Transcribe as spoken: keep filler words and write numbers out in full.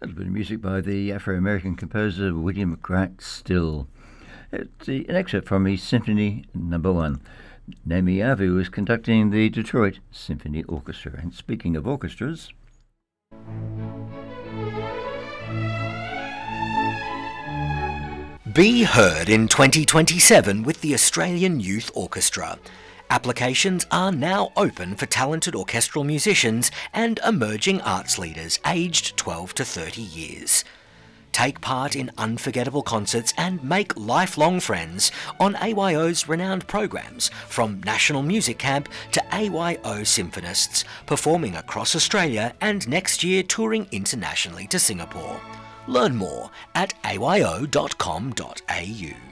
A little bit of music by the Afro-American composer William Grant Still. It's the, an excerpt from his Symphony Number One. Naomi Avu is conducting the Detroit Symphony Orchestra. And speaking of orchestras, Be heard in twenty twenty-seven with the Australian Youth Orchestra. Applications are now open for talented orchestral musicians and emerging arts leaders aged twelve to thirty years. Take part in unforgettable concerts and make lifelong friends on A Y O's renowned programs, from National Music Camp to A Y O symphonists, performing across Australia and next year touring internationally to Singapore. Learn more at a y o dot com dot a u.